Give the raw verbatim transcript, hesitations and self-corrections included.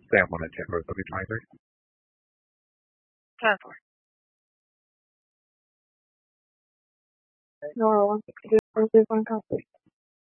Sam wanted to or something like that. Ten. No, I want to do one copy.